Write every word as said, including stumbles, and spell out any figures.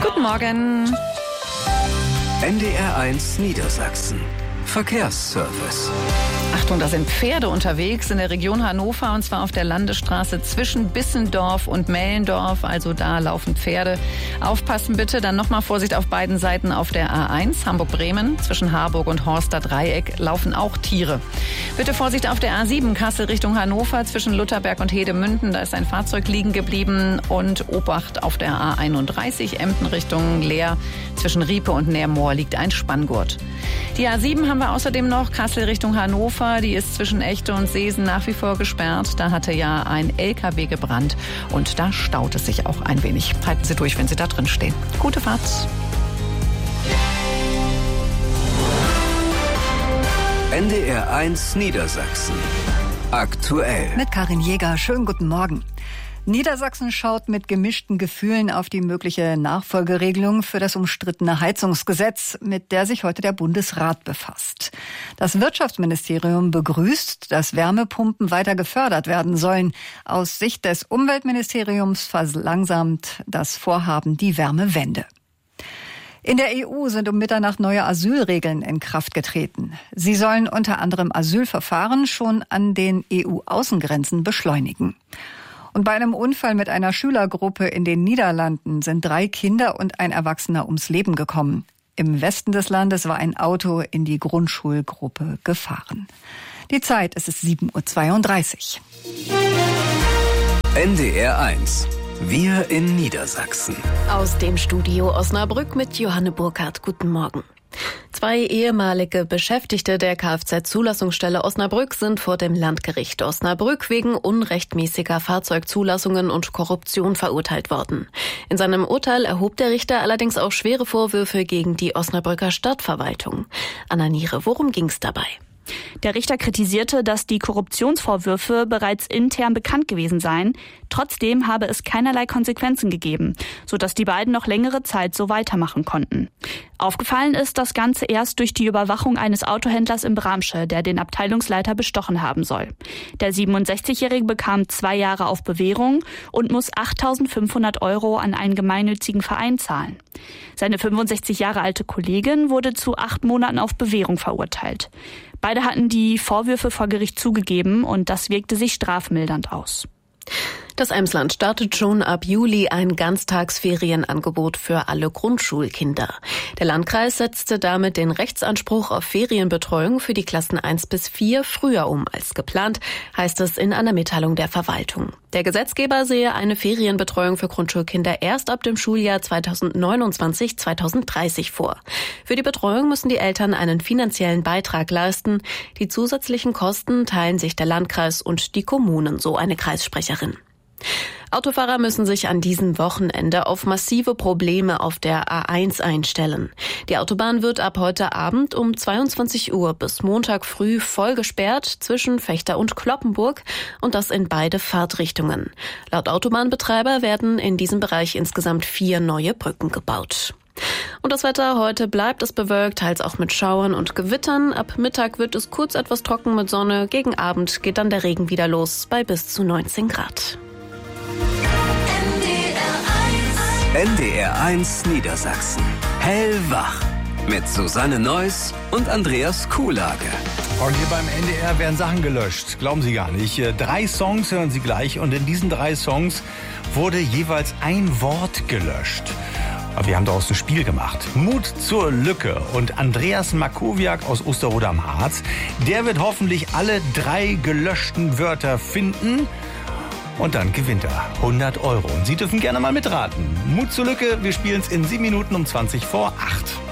Guten Morgen. N D R eins Niedersachsen. Verkehrsservice. Achtung, da sind Pferde unterwegs in der Region Hannover, und zwar auf der Landesstraße zwischen Bissendorf und Mellendorf. Also da laufen Pferde. Aufpassen bitte. Dann nochmal Vorsicht auf beiden Seiten auf der A eins Hamburg-Bremen. Zwischen Harburg und Horster Dreieck laufen auch Tiere. Bitte Vorsicht auf der A sieben Kassel Richtung Hannover. Zwischen Lutherberg und Hedemünden. Da ist ein Fahrzeug liegen geblieben. Und Obacht auf der A einunddreißig Emden Richtung Leer. Zwischen Riepe und Nährmoor liegt ein Spanngurt. Die A sieben haben wir außerdem noch Kassel Richtung Hannover. Die ist zwischen Echte und Seesen nach wie vor gesperrt. Da hatte ja ein L K W gebrannt und da staut es sich auch ein wenig. Halten Sie durch, wenn Sie da drin stehen. Gute Fahrt. N D R eins Niedersachsen. Aktuell. Mit Karin Jäger. Schönen guten Morgen. Niedersachsen schaut mit gemischten Gefühlen auf die mögliche Nachfolgeregelung für das umstrittene Heizungsgesetz, mit der sich heute der Bundesrat befasst. Das Wirtschaftsministerium begrüßt, dass Wärmepumpen weiter gefördert werden sollen. Aus Sicht des Umweltministeriums verlangsamt das Vorhaben die Wärmewende. In der E U sind um Mitternacht neue Asylregeln in Kraft getreten. Sie sollen unter anderem Asylverfahren schon an den E U-Außengrenzen beschleunigen. Und bei einem Unfall mit einer Schülergruppe in den Niederlanden sind drei Kinder und ein Erwachsener ums Leben gekommen. Im Westen des Landes war ein Auto in die Grundschulgruppe gefahren. Die Zeit, es ist sieben Uhr zweiunddreißig. N D R eins. Wir in Niedersachsen. Aus dem Studio Osnabrück mit Johanne Burkhardt. Guten Morgen. Zwei ehemalige Beschäftigte der Kfz-Zulassungsstelle Osnabrück sind vor dem Landgericht Osnabrück wegen unrechtmäßiger Fahrzeugzulassungen und Korruption verurteilt worden. In seinem Urteil erhob der Richter allerdings auch schwere Vorwürfe gegen die Osnabrücker Stadtverwaltung. Anna Niere, worum ging's dabei? Der Richter kritisierte, dass die Korruptionsvorwürfe bereits intern bekannt gewesen seien. Trotzdem habe es keinerlei Konsequenzen gegeben, sodass die beiden noch längere Zeit so weitermachen konnten. Aufgefallen ist das Ganze erst durch die Überwachung eines Autohändlers in Bramsche, der den Abteilungsleiter bestochen haben soll. Der siebenundsechzigjährige bekam zwei Jahre auf Bewährung und muss achttausendfünfhundert Euro an einen gemeinnützigen Verein zahlen. Seine fünfundsechzig Jahre alte Kollegin wurde zu acht Monaten auf Bewährung verurteilt. Beide hatten die Vorwürfe vor Gericht zugegeben und das wirkte sich strafmildernd aus. Das Emsland startet schon ab Juli ein Ganztagsferienangebot für alle Grundschulkinder. Der Landkreis setzte damit den Rechtsanspruch auf Ferienbetreuung für die Klassen eins bis vier früher um als geplant, heißt es in einer Mitteilung der Verwaltung. Der Gesetzgeber sehe eine Ferienbetreuung für Grundschulkinder erst ab dem Schuljahr zweitausendneunundzwanzig zweitausenddreißig vor. Für die Betreuung müssen die Eltern einen finanziellen Beitrag leisten. Die zusätzlichen Kosten teilen sich der Landkreis und die Kommunen, so eine Kreissprecherin. Autofahrer müssen sich an diesem Wochenende auf massive Probleme auf der A eins einstellen. Die Autobahn wird ab heute Abend um zweiundzwanzig Uhr bis Montag früh voll gesperrt zwischen Vechta und Cloppenburg und das in beide Fahrtrichtungen. Laut Autobahnbetreiber werden in diesem Bereich insgesamt vier neue Brücken gebaut. Und das Wetter: heute bleibt es bewölkt, teils auch mit Schauern und Gewittern. Ab Mittag wird es kurz etwas trocken mit Sonne. Gegen Abend geht dann der Regen wieder los bei bis zu neunzehn Grad. N D R eins Niedersachsen. Hellwach. Mit Susanne Neuss und Andreas Kuhlage. Und hier beim N D R werden Sachen gelöscht. Glauben Sie gar nicht. Drei Songs hören Sie gleich. Und in diesen drei Songs wurde jeweils ein Wort gelöscht. Aber wir haben daraus ein Spiel gemacht. Mut zur Lücke. Und Andreas Makowiak aus Osterode am Harz, der wird hoffentlich alle drei gelöschten Wörter finden. Und dann gewinnt er hundert Euro. Und Sie dürfen gerne mal mitraten. Mut zur Lücke, wir spielen es in sieben Minuten um zwanzig vor acht.